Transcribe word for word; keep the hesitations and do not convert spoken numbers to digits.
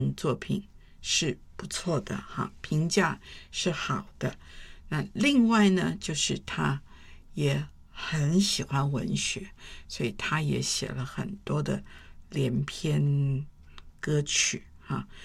作品是不错的哈，评价是好的。那另外呢，就是他也很喜欢文学，所以他也写了很多的连篇歌曲哈。